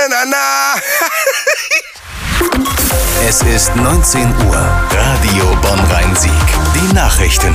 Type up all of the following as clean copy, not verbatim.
na, na, na. Es ist 19 Uhr. Radio Bonn-Rhein-Sieg. Die Nachrichten.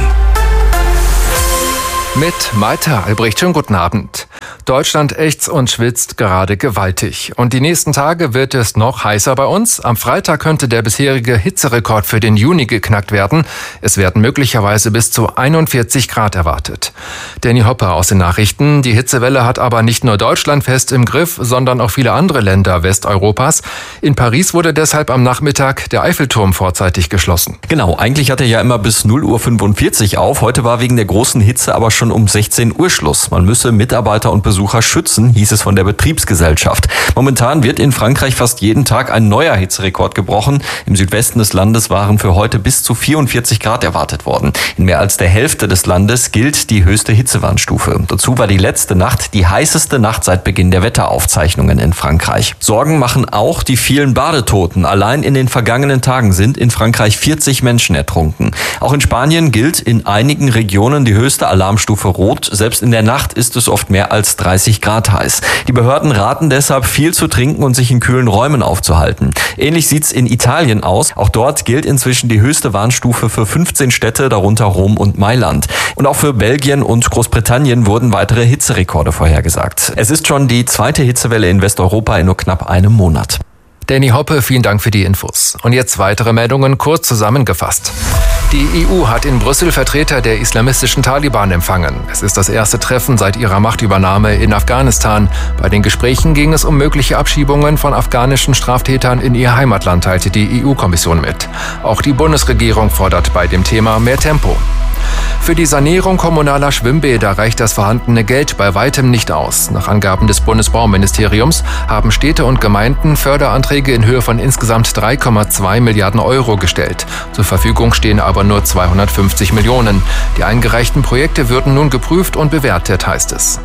Mit Malte Albrecht, schönen guten Abend. Deutschland ächzt und schwitzt gerade gewaltig. Und die nächsten Tage wird es noch heißer bei uns. Am Freitag könnte der bisherige Hitzerekord für den Juni geknackt werden. Es werden möglicherweise bis zu 41 Grad erwartet. Danny Hopper aus den Nachrichten. Die Hitzewelle hat aber nicht nur Deutschland fest im Griff, sondern auch viele andere Länder Westeuropas. In Paris wurde deshalb am Nachmittag der Eiffelturm vorzeitig geschlossen. Genau, eigentlich hat er ja immer bis 0:45 Uhr auf. Heute war wegen der großen Hitze aber schon um 16 Uhr Schluss. Man müsse Mitarbeiter und Besucher schützen, hieß es von der Betriebsgesellschaft. Momentan wird in Frankreich fast jeden Tag ein neuer Hitzerekord gebrochen. Im Südwesten des Landes waren für heute bis zu 44 Grad erwartet worden. In mehr als der Hälfte des Landes gilt die höchste Hitzewarnstufe. Dazu war die letzte Nacht die heißeste Nacht seit Beginn der Wetteraufzeichnungen in Frankreich. Sorgen machen auch die vielen Badetoten. Allein in den vergangenen Tagen sind in Frankreich 40 Menschen ertrunken. Auch in Spanien gilt in einigen Regionen die höchste Alarmstufe Rot. Selbst in der Nacht ist es oft mehr als 30 Grad heiß. Die Behörden raten deshalb, viel zu trinken und sich in kühlen Räumen aufzuhalten. Ähnlich sieht's in Italien aus. Auch dort gilt inzwischen die höchste Warnstufe für 15 Städte, darunter Rom und Mailand. Und auch für Belgien und Großbritannien wurden weitere Hitzerekorde vorhergesagt. Es ist schon die zweite Hitzewelle in Westeuropa in nur knapp einem Monat. Danny Hoppe, vielen Dank für die Infos. Und jetzt weitere Meldungen kurz zusammengefasst. Die EU hat in Brüssel Vertreter der islamistischen Taliban empfangen. Es ist das erste Treffen seit ihrer Machtübernahme in Afghanistan. Bei den Gesprächen ging es um mögliche Abschiebungen von afghanischen Straftätern in ihr Heimatland, teilte die EU-Kommission mit. Auch die Bundesregierung fordert bei dem Thema mehr Tempo. Für die Sanierung kommunaler Schwimmbäder reicht das vorhandene Geld bei weitem nicht aus. Nach Angaben des Bundesbauministeriums haben Städte und Gemeinden Förderanträge in Höhe von insgesamt 3,2 Milliarden Euro gestellt. Zur Verfügung stehen aber nur 250 Millionen. Die eingereichten Projekte würden nun geprüft und bewertet, heißt es.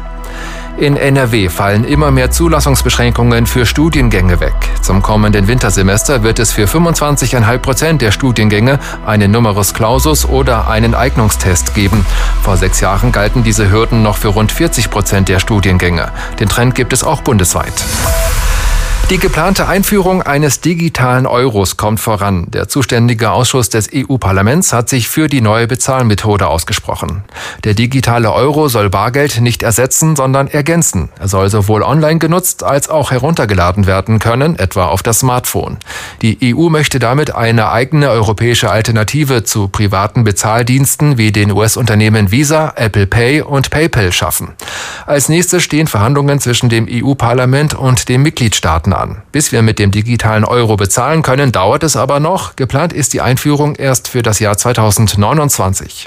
In NRW fallen immer mehr Zulassungsbeschränkungen für Studiengänge weg. Zum kommenden Wintersemester wird es für 25,5% der Studiengänge einen Numerus Clausus oder einen Eignungstest geben. Vor 6 Jahren galten diese Hürden noch für rund 40% der Studiengänge. Den Trend gibt es auch bundesweit. Die geplante Einführung eines digitalen Euros kommt voran. Der zuständige Ausschuss des EU-Parlaments hat sich für die neue Bezahlmethode ausgesprochen. Der digitale Euro soll Bargeld nicht ersetzen, sondern ergänzen. Er soll sowohl online genutzt als auch heruntergeladen werden können, etwa auf das Smartphone. Die EU möchte damit eine eigene europäische Alternative zu privaten Bezahldiensten wie den US-Unternehmen Visa, Apple Pay und PayPal schaffen. Als nächstes stehen Verhandlungen zwischen dem EU-Parlament und den Mitgliedstaaten an. Bis wir mit dem digitalen Euro bezahlen können, dauert es aber noch. Geplant ist die Einführung erst für das Jahr 2029.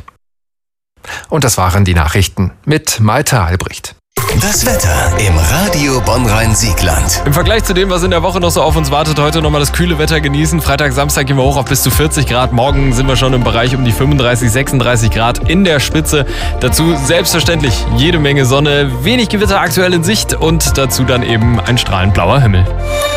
Und das waren die Nachrichten mit Malte Albrecht. Das Wetter im Radio Bonn-Rhein-Siegland. Im Vergleich zu dem, was in der Woche noch so auf uns wartet, heute nochmal das kühle Wetter genießen. Freitag, Samstag gehen wir hoch auf bis zu 40 Grad. Morgen sind wir schon im Bereich um die 35, 36 Grad in der Spitze. Dazu selbstverständlich jede Menge Sonne, wenig Gewitter aktuell in Sicht und dazu dann eben ein strahlend blauer Himmel.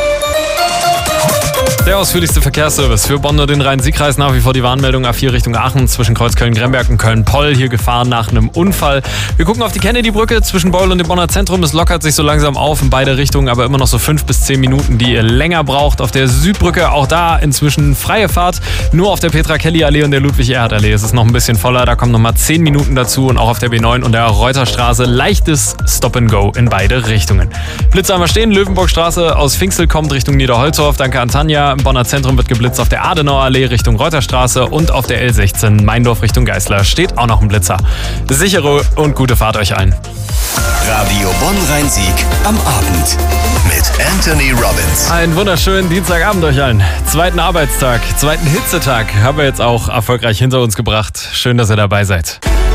Der ausführlichste Verkehrsservice für Bonn und den Rhein-Sieg-Kreis. Nach wie vor die Warnmeldung A4 Richtung Aachen zwischen Kreuzköln-Gremberg und Köln-Poll. Hier gefahren nach einem Unfall. Wir gucken auf die Kennedy-Brücke zwischen Beul und dem Bonner Zentrum. Es lockert sich so langsam auf in beide Richtungen, aber immer noch so 5 bis 10 Minuten, die ihr länger braucht. Auf der Südbrücke auch da inzwischen freie Fahrt. Nur auf der Petra-Kelly-Allee und der Ludwig-Erhard-Allee ist es noch ein bisschen voller. Da kommen nochmal 10 Minuten dazu und auch auf der B9 und der Reuterstraße leichtes Stop-and-Go in beide Richtungen. Blitzer haben wir stehen. Löwenburgstraße aus Pfingstl kommt Richtung Niederholzhof. Danke an Tanja. Im Bonner Zentrum wird geblitzt auf der Adenauer Allee Richtung Reuterstraße und auf der L16 Meindorf Richtung Geißler steht auch noch ein Blitzer. Sichere und gute Fahrt euch allen. Radio Bonn-Rhein-Sieg am Abend mit Anthony Robbins. Einen wunderschönen Dienstagabend euch allen. Zweiten Arbeitstag, zweiten Hitzetag haben wir jetzt auch erfolgreich hinter uns gebracht. Schön, dass ihr dabei seid.